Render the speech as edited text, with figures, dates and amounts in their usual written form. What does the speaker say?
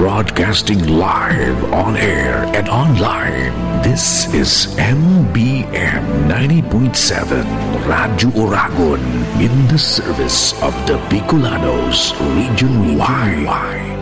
broadcasting live on air and online. This is MBM 90.7 Radio Oragon in the service of the Bicolanos region-wide.